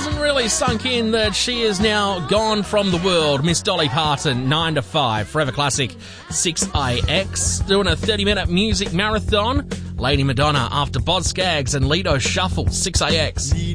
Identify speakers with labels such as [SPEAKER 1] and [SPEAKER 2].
[SPEAKER 1] hasn't really sunk in that she is now gone from the world. Miss Dolly Parton, 9 to 5. Forever Classic, 6AX. Doing a 30-minute music marathon. Lady Madonna after Boz Scaggs and Lido Shuffle, 6AX.